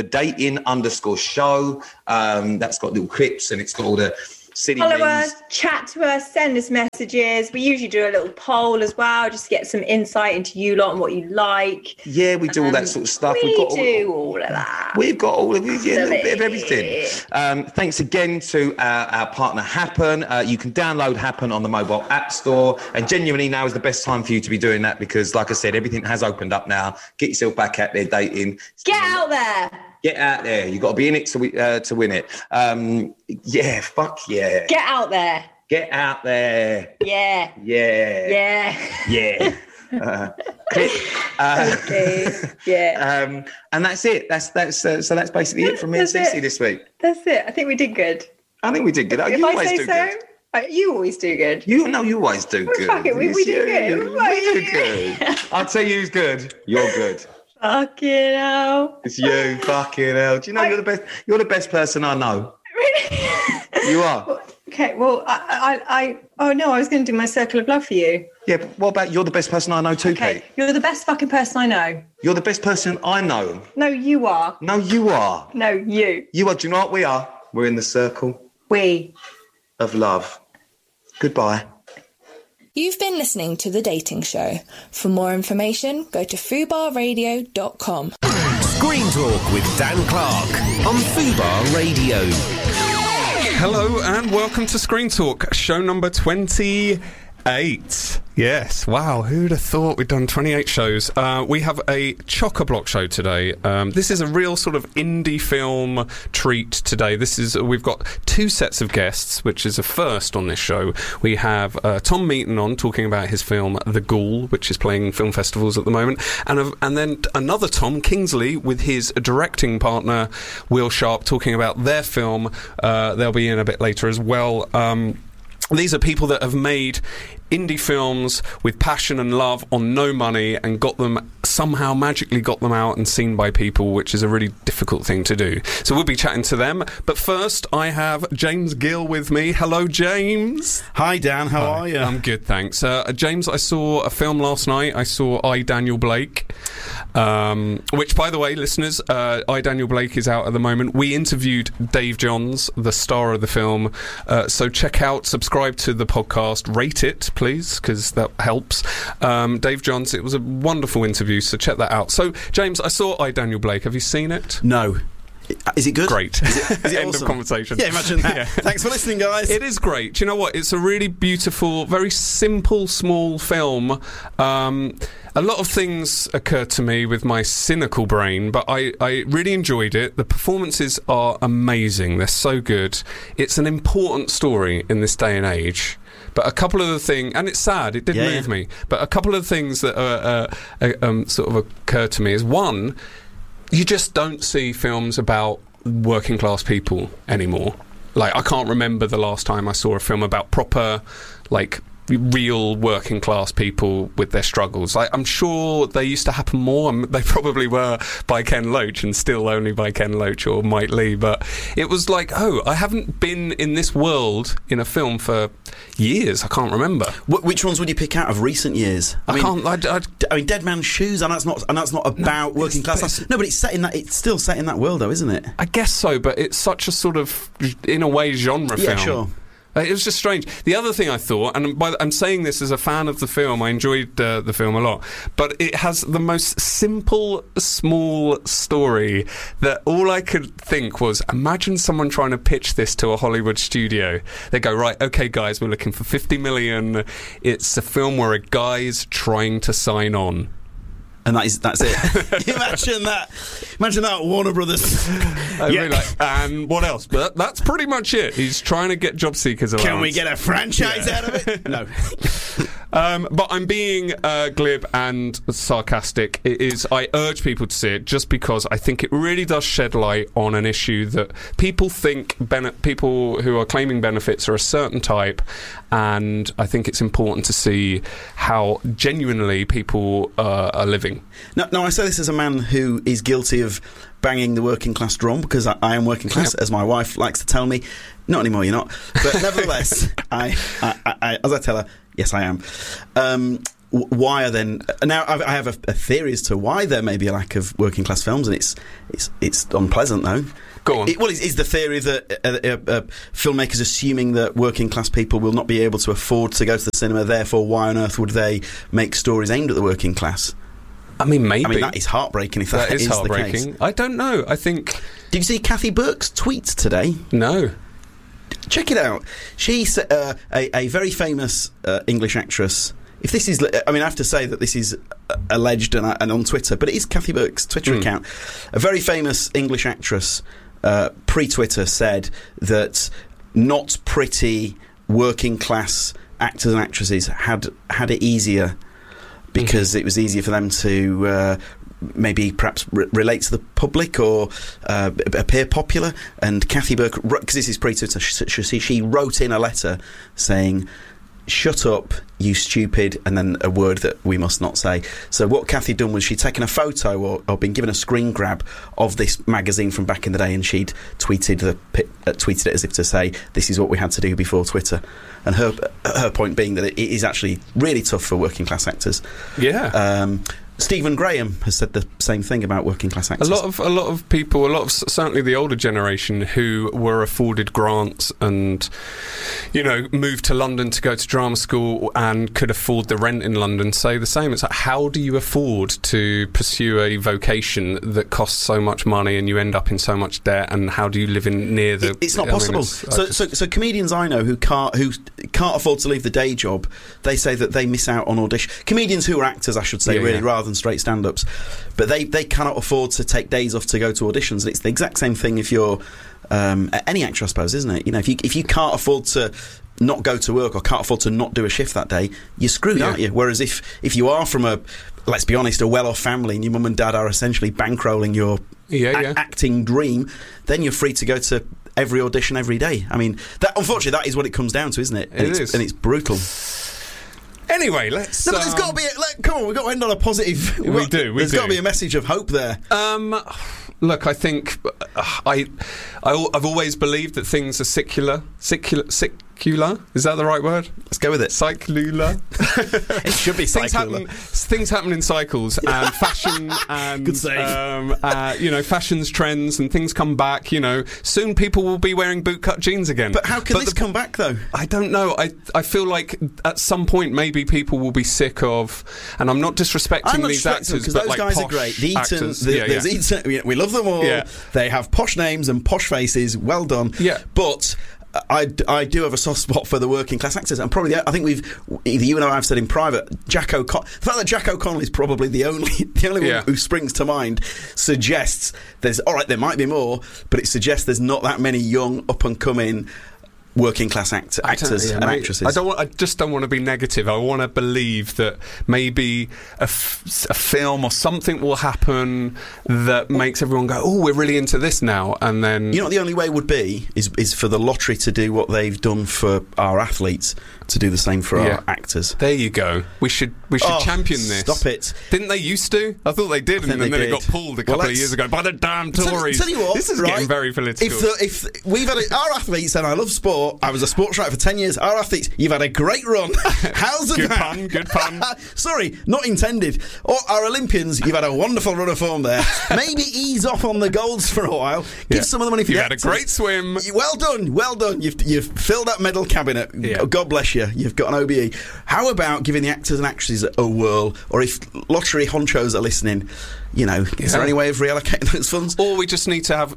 dating_show. That's got little clips and it's got all the silly follow memes. us, chat to us, send us messages. We usually do a little poll as well, just to get some insight into you lot and what you like. Yeah, we do all that sort of stuff. We do all of that. We've got all of it, a little bit of everything. Thanks again to our partner Happen. You can download Happen on the mobile app store, and genuinely now is the best time for you to be doing that because, like I said, everything has opened up now. Get yourself back out there dating. Get out there. Get out there. You've got to be in it to win it. Yeah, fuck yeah. Get out there. Get out there. Yeah. Yeah. Yeah. Yeah. Click. Okay. Yeah. And that's it. That's basically it from me and Cece this week. That's it. I think we did good. I think we did good. If You I always say do so, good. you always do good. You always do good. Fuck it, we do good. We do good. I'll tell you who's good. You're good. Fucking hell. It's you. Fucking hell. Do you know you're the best? You're the best person I know. Really? You are. Okay. Well, I was going to do my circle of love for you. Yeah. But what about you're the best person I know too, Okay. Pete? You're the best fucking person I know. You're the best person I know. No, you are. No, you are. No, you. You are. Do you know what we are? We're in the circle We. of love. Goodbye. You've been listening to The Dating Show. For more information, go to fubarradio.com. Screen Talk with Dan Clark on Fubar Radio. Hello and welcome to Screen Talk, show number 28. Yes, wow, who'd have thought we'd done 28 shows. We have a chock-a-block show today. This is a real sort of indie film treat today. We've got two sets of guests, which is a first on this show. We have Tom Meaton on talking about his film The Ghoul, which is playing film festivals at the moment, and then another Tom, Kingsley, with his directing partner Will Sharp, talking about their film. They'll be in a bit later as well. These are people that have made indie films with passion and love on no money and somehow magically got them out and seen by people, which is a really difficult thing to do. So we'll be chatting to them. But first, I have James Gill with me. Hello, James. Hi, Dan. How are you? I'm good, thanks. James, I saw a film last night. I saw I, Daniel Blake, which, by the way, listeners, I, Daniel Blake is out at the moment. We interviewed Dave Johns, the star of the film. So check out, subscribe to the podcast, rate it, please, because that helps. Dave Johns, it was a wonderful interview, so check that out. So, James, I saw I, Daniel Blake. Have you seen it? No. Is it good? Great. Is it End awesome? of conversation. Yeah, imagine that. Yeah. Thanks for listening, guys. It is great. Do you know what? It's a really beautiful, very simple, small film. A lot of things occurred to me with my cynical brain, but I really enjoyed it. The performances are amazing. They're so good. It's an important story in this day and age. But a couple of the things, and it's sad, it did move me, but a couple of things that sort of occurred to me is, one, you just don't see films about working class people anymore. Like, I can't remember the last time I saw a film about proper, like, real working class people with their struggles. Like, I'm sure they used to happen more. They probably were by Ken Loach and still only by Ken Loach or Mike Leigh, but it was like, oh, I haven't been in this world in a film for years. I can't remember. Which ones would you pick out of recent years? I mean, Dead Man's Shoes, and that's not about working class. No, but it's set in that. It's still set in that world, though, isn't it? I guess so, but it's such a sort of, in a way, genre film. Yeah, sure. It was just strange. The other thing I thought, and I'm saying this as a fan of the film, I enjoyed the film a lot, but it has the most simple, small story that all I could think was, imagine someone trying to pitch this to a Hollywood studio. They go, right, okay, guys, we're looking for 50 million. It's a film where a guy's trying to sign on. And that's it. Imagine that, Warner Brothers. And what else? But that's pretty much it. He's trying to get job seekers allowance. Can we get a franchise out of it? No. But I'm being glib and sarcastic. I urge people to see it just because I think it really does shed light on an issue that people think people who are claiming benefits are a certain type, and I think it's important to see how genuinely people are living. Now, I say this as a man who is guilty of banging the working class drum, because I am working class, as my wife likes to tell me. Not anymore, you're not. But nevertheless, I, as I tell her, yes, I am. Why are then... Now, I have a theory as to why there may be a lack of working class films, and it's unpleasant, though. Go on. Is the theory that filmmakers assuming that working class people will not be able to afford to go to the cinema, therefore why on earth would they make stories aimed at the working class? I mean, maybe. I mean, that is heartbreaking if that is heartbreaking. The case. I don't know. I think... Did you see Kathy Burke's tweets today? No. Check it out. She's a very famous English actress. If this is... I mean, I have to say that this is alleged and on Twitter, but it is Kathy Burke's Twitter account. A very famous English actress, pre-Twitter, said that not pretty working class actors and actresses had it easier because it was easier for them to maybe perhaps relate to the public or appear popular. And Kathy Burke, because this is pre-Twitter, she wrote in a letter saying, "Shut up, you stupid," and then a word that we must not say. So what Kathy done was she'd taken a photo or been given a screen grab of this magazine from back in the day, and she'd tweeted it as if to say, this is what we had to do before Twitter. And her point being that it is actually really tough for working class actors. Yeah. Stephen Graham has said the same thing about working class actors. A lot of people, certainly the older generation who were afforded grants and, moved to London to go to drama school and could afford the rent in London, say the same. It's like, how do you afford to pursue a vocation that costs so much money and you end up in so much debt? And how do you live near the? It's not possible. So comedians I know who can't afford to leave the day job, they say that they miss out on audition. Comedians who are actors, I should say, rather than straight stand-ups, but they cannot afford to take days off to go to auditions. And it's the exact same thing if you're any actor, I suppose, isn't it? If you can't afford to not go to work or can't afford to not do a shift that day, you're screwed, aren't you? Whereas if you are from let's be honest, a well-off family, and your mum and dad are essentially bankrolling your acting dream, then you're free to go to every audition every day. I mean, unfortunately, that is what it comes down to, isn't it? And it's brutal. Anyway, let's... No, but there's got to be... come on, we've got to end on a positive... There's got to be a message of hope there. Look, I think... I've always believed that things are secular. Is that the right word? Let's go with it. Cyclula. It should be cyclula. Things happen in cycles, and fashion and good save. Fashion's trends and things come back. Soon people will be wearing bootcut jeans again. But how can this come back though? I don't know. I feel like at some point maybe people will be sick of, and I'm not disrespecting these actors, because but those guys are great. The Eatons, there's Eaton. We love them all. Yeah. They have posh names and posh faces. Well done. Yeah. But I do have a soft spot for the working class actors, and probably I think either you and I have said in private, the fact that Jack O'Connell is probably the only one who springs to mind suggests there might be more, but it suggests there's not that many young up and coming working class actors and actresses. I just don't want to be negative. I want to believe that maybe a film or something will happen that makes everyone go, oh, we're really into this now. And then what the only way would be is for the lottery to do what they've done for our athletes, to do the same for our actors. There you go. We should champion this. Stop it. Didn't they used to? I thought they did, and then it got pulled a couple of years ago by the damn Tories. Tell you what, this is getting very political. If we've had our athletes, and I love sport, I was a sports writer for 10 years. Our athletes, you've had a great run. How's it? Good pun. Sorry, not intended. Or our Olympians, you've had a wonderful run of form there. Maybe ease off on the golds for a while. Give some of the money for you had a great swim. Well done. You've filled that medal cabinet. Yeah. God bless you. You've got an OBE. How about giving the actors and actresses a whirl? Or if lottery honchos are listening, is there any way of reallocating those funds? Or we just need to have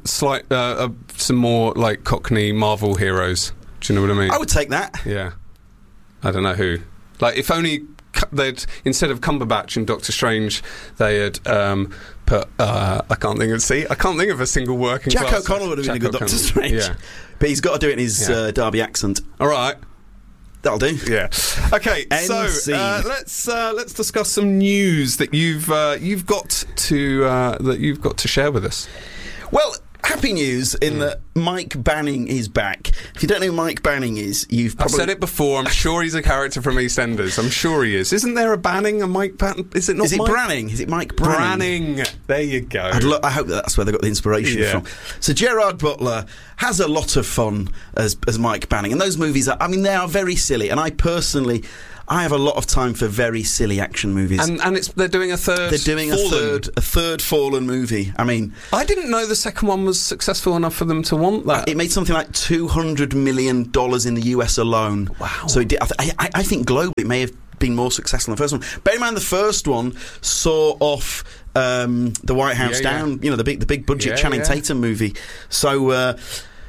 some more like Cockney Marvel heroes. Do you know what I mean? I would take that. Yeah. I don't know who. Like, if only they'd, instead of Cumberbatch and Doctor Strange, they had put, I can't think of a single working class. Jack O'Connell would have been a good Doctor Strange. Yeah. But he's got to do it in his Derby accent. All right. That'll do. Yeah. Okay. So let's discuss some news that you've got to share with us. Well, happy news in that Mike Banning is back. If you don't know who Mike Banning is, you've probably... I've said it before. I'm sure he's a character from EastEnders. I'm sure he is. Isn't there a Banning, a Mike Banning? Is it not? Is it Mike Branning? Is it Mike Branning? Branning. There you go. I hope that's where they got the inspiration from. So Gerard Butler has a lot of fun as Mike Banning, and those movies are, I mean, they are very silly, and I have a lot of time for very silly action movies. And they're doing a third. They're doing a third Fallen movie. I mean, I didn't know the second one was successful enough for them to want that. It made something like $200 million in the US alone. Wow. So it did, I think globally it may have been more successful than the first one. Bear in mind, the first one saw off the White House down. You know, the big budget Channing Tatum movie. So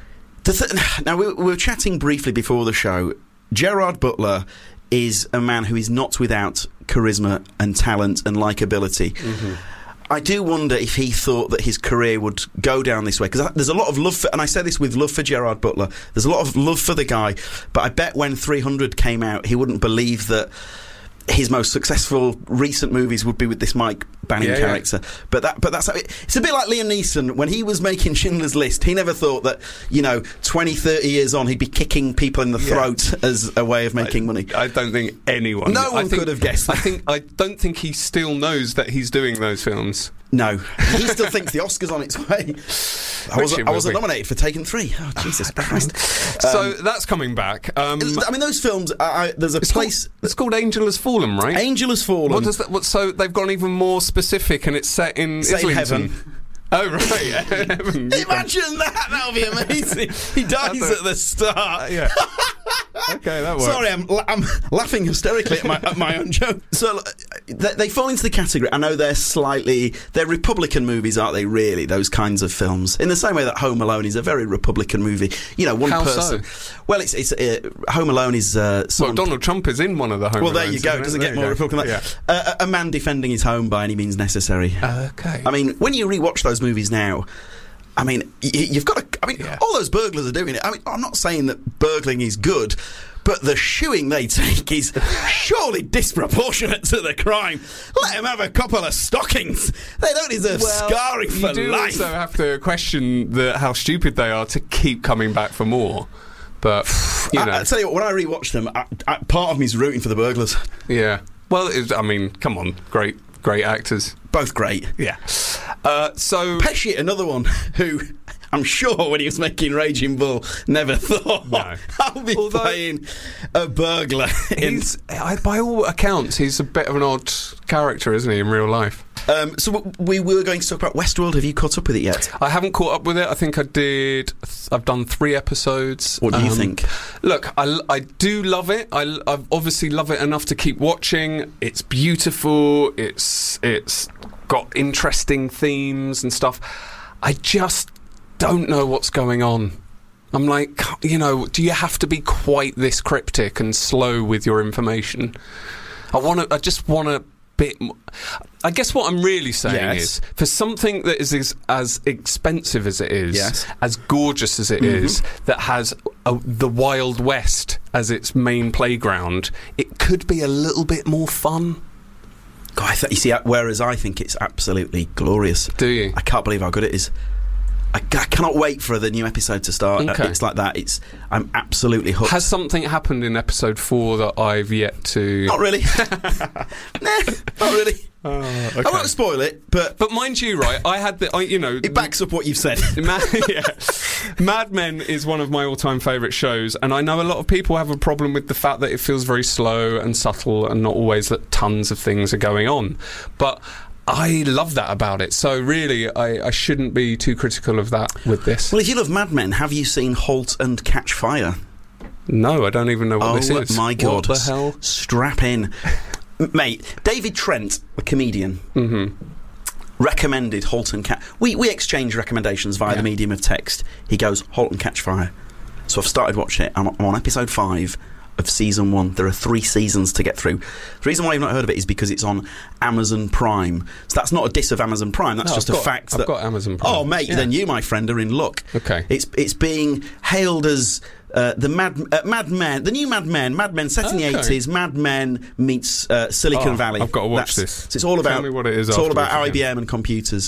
now we were chatting briefly before the show. Gerard Butler is a man who is not without charisma and talent and likability. Mm-hmm. I do wonder if he thought that his career would go down this way, because there's a lot of love for, and I say this with love for Gerard Butler, there's a lot of love for the guy, but I bet when 300 came out, he wouldn't believe that his most successful recent movies would be with this Mike Banning character. But that's how it's a bit like Liam Neeson. When he was making Schindler's List, he never thought that, 20, 30 years on, he'd be kicking people in the throat as a way of making money. I don't think anyone... No one could have guessed that. I don't think he still knows that he's doing those films. No. He still thinks the Oscar's on its way. I wasn't nominated for Taken 3. Oh, Jesus Christ. So that's coming back. I mean, those films, there's a place... It's called Angel Has Fallen, right? Angel Has Fallen. What does that... So they've gone even more specific, and it's set in heaven. Oh, right. Heaven. Imagine that. That would be amazing. He dies at the start. Yeah. Okay, that works. Sorry, I'm laughing hysterically at my own joke. So they fall into the category. I know they're Republican movies, aren't they? Really, those kinds of films. In the same way that Home Alone is a very Republican movie. One How person. So? Well, it's Home Alone is. Donald Trump is in one of the Home. Well, there you go. Doesn't get more Republican than that. A man defending his home by any means necessary. Okay. I mean, when you rewatch those movies now, I mean, you've got to... I mean, all those burglars are doing it. I mean, I'm not saying that burgling is good, but the shoeing they take is surely disproportionate to the crime. Let them have a couple of stockings. They don't deserve scarring for life. You do also have to question how stupid they are to keep coming back for more. But, I tell you what, when I rewatch them, part of me is rooting for the burglars. Yeah. Well, come on, great actors. Both great. Yeah. So Pesci, another one who I'm sure when he was making Raging Bull never thought I'll be playing a burglar. By all accounts, he's a bit of an odd character, isn't he, in real life? So we were going to talk about Westworld. Have you caught up with it yet? I haven't caught up with it. I think I did. I've done 3 episodes. What do you think? Look, I do love it. I obviously love it enough to keep watching. It's beautiful. It's got interesting themes and stuff. I just don't know what's going on. I'm like, do you have to be quite this cryptic and slow with your information? I just want a bit more. I guess what I'm really saying is, for something that is as expensive as it is, as gorgeous as it is, that has the Wild West as its main playground, it could be a little bit more fun. God, whereas I think it's absolutely glorious. Do you? I can't believe how good it is. I cannot wait for the new episode to start. Okay. It's like that. I'm absolutely hooked. Has something happened in episode 4 that I've yet to... Not really. Nah, not really. Okay. I won't spoil it, but mind you, right, I had the... it backs up what you've said. Mad Men is one of my all-time favourite shows, and I know a lot of people have a problem with the fact that it feels very slow and subtle and not always that tons of things are going on. But I love that about it. So really, I shouldn't be too critical of that with this. Well, if you love Mad Men, have you seen Halt and Catch Fire? No, I don't even know what this is. Oh my God. What the hell? Strap in. Mate, David Trent, a comedian, recommended Halt and Catch... We exchange recommendations via the medium of text. He goes, Halt and Catch Fire. So I've started watching it. I'm on episode 5 of season 1. There are 3 seasons to get through. The reason why I've not heard of it is because it's on Amazon Prime. So that's not a diss of Amazon Prime. That's just a fact. I've got Amazon Prime. Oh, mate, then you, my friend, are in luck. Okay. It's being hailed as the Mad Men, the new Mad Men set in the 80s. Mad Men meets Silicon Valley. I've got to watch this. So it's all about Tell me what it is. It's all about IBM and computers.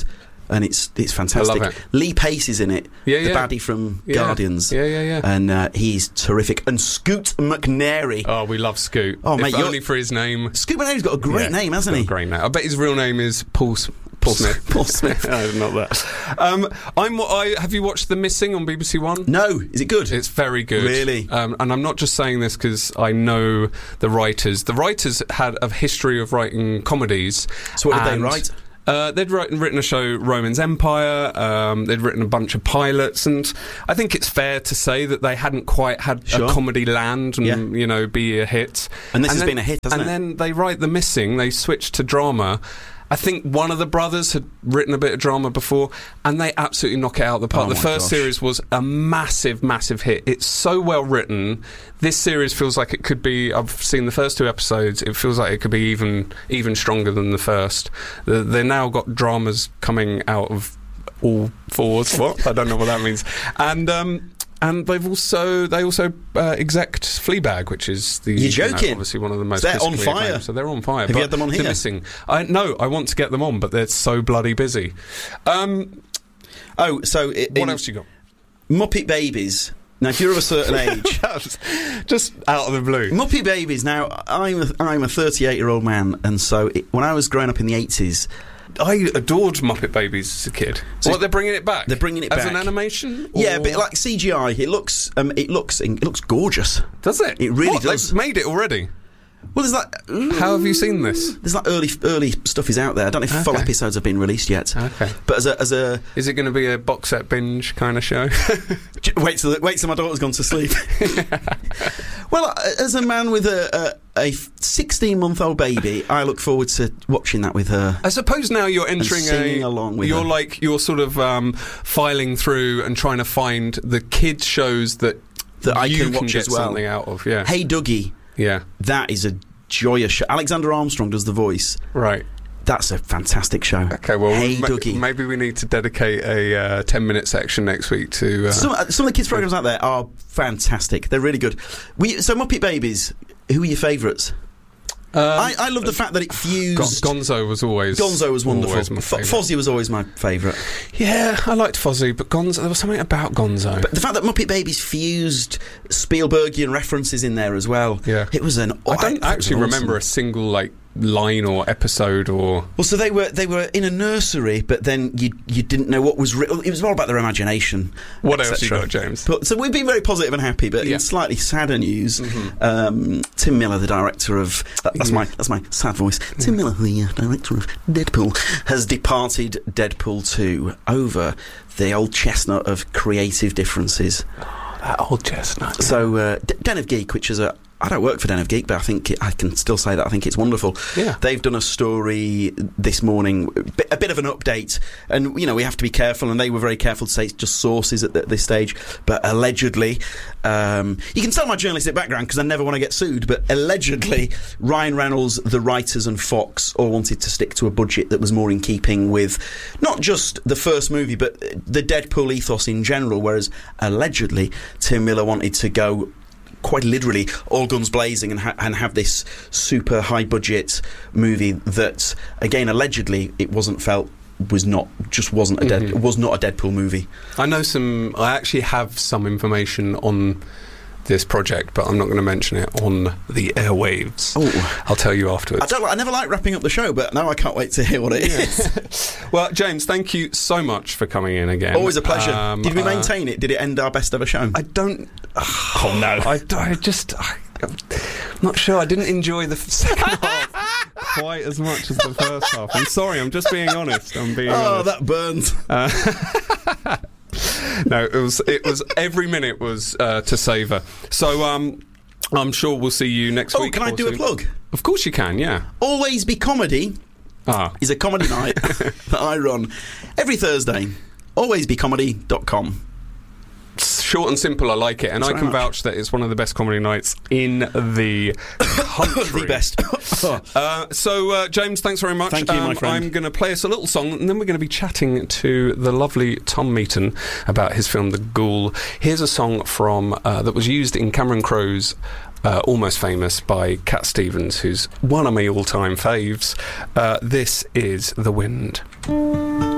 and it's fantastic. I love it. Lee Pace is in it, the yeah. baddie from Guardians. Yeah. And he's terrific. And Scoot McNairy. Oh, we love Scoot. Oh, mate, only for his name. Scoot McNairy's got a great name, hasn't he? A great name. I bet his real name is Paul Smith. Paul Smith. No, not that. Have you watched The Missing on BBC One? No. Is it good? It's very good. Really? And I'm not just saying this because I know the writers. The writers had a history of writing comedies. So what did they write? They'd written a show, Roman's Empire. They'd written a bunch of pilots, and I think it's fair to say that they hadn't quite had a comedy land and be a hit. And this has been a hit, hasn't it? And then they write The Missing. They switched to drama. I think one of the brothers had written a bit of drama before, and they absolutely knock it out of the park. The first series was a massive, massive hit. It's so well written. This series feels like it could be. I've seen the first 2 episodes. It feels like it could be even stronger than the first. They've now got dramas coming out of all 4s. What? I don't know what that means. And they also execed Fleabag, which is You're joking? Obviously one of the most. They're on fire. Acclaimed, so they're on fire. Have you had them on here? The Missing. No, I want to get them on, but they're so bloody busy. What else you got? Muppet Babies. Now, if you're of a certain age, just out of the blue. Muppet Babies. Now, I'm a 38-year-old man, and so when I was growing up in the 80s. I adored Muppet Babies as a kid. So they're bringing it back? They're bringing it as back. an animation? Yeah, but like CGI. It looks gorgeous. Does it? It really does. They've made it already? Well, there's like... How have you seen this? There's like early stuff is out there. I don't know if full episodes have been released yet. Okay. But as a... Is it going to be a box set binge kind of show? Wait till my daughter's gone to sleep. Well, as a man with a 16-month-old baby, I look forward to watching that with her. I suppose now you're entering singing along with her. You're sort of filing through and trying to find the kids shows that I can watch get as well. Something out of. Yeah. Hey Dougie. Yeah. That is a joyous show. Alexander Armstrong does the voice. Right. That's a fantastic show. Okay, well, Hey Dougie. Maybe we need to dedicate a 10-minute section next week to... Some of the kids' programmes out there are fantastic. They're really good. So Muppet Babies, who are your favourites? I love the fact that it fused... Gonzo was wonderful. Fozzie was always my favourite. Yeah, I liked Fozzie, but Gonzo, there was something about Gonzo. But the fact that Muppet Babies fused Spielbergian references in there as well. Yeah. It was an... I don't actually remember a single, line or episode or... Well, so they were in a nursery, but then you didn't know what was real. It was more about their imagination. What else you got, James? So we've been very positive and happy, but in slightly sadder news, Tim Miller, the director of... That's my sad voice. Tim Miller, the director of Deadpool, has departed Deadpool 2 over the old chestnut of creative differences. That old chestnut. So Den of Geek, which is I don't work for Den of Geek, but I think I can still say that I think it's wonderful. Yeah. They've done a story this morning, a bit of an update, and we have to be careful, and they were very careful to say it's just sources at this stage, but allegedly, you can tell my journalistic background because I never want to get sued, but allegedly Ryan Reynolds, the writers and Fox all wanted to stick to a budget that was more in keeping with not just the first movie, but the Deadpool ethos in general, whereas allegedly Tim Miller wanted to go quite literally all guns blazing and have this super high budget movie that, again, allegedly it wasn't a Deadpool movie. I actually have some information on this project, but I'm not going to mention it on the airwaves. Oh, I'll tell you afterwards. I never like wrapping up the show, but now I can't wait to hear what it is. Well, James, thank you so much for coming in again. Always a pleasure. Did we maintain it? Did it end our best ever show? I don't... Oh, no. I'm not sure. I didn't enjoy the second half quite as much as the first half. I'm sorry, I'm just being honest. honest. That burns. No, it was every minute was to savour. So I'm sure we'll see you next week. Oh, can I do a plug? Of course you can, yeah. Always Be Comedy is a comedy night that I run every Thursday. AlwaysBeComedy.com. Short and simple, I like it, and I can vouch that it's one of the best comedy nights in the country. The best. So, James, thanks very much. Thank you, my friend. I'm going to play us a little song, and then we're going to be chatting to the lovely Tom Meaton about his film The Ghoul. Here's a song from that was used in Cameron Crowe's Almost Famous by Cat Stevens, who's one of my all-time faves. This is The Wind.